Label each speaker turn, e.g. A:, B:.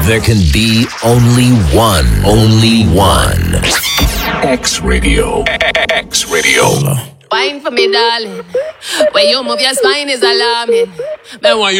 A: There can be only one. Only one. X Radio. X Radio.
B: Wine for me, darling. When you move your spine is alarming. Then when you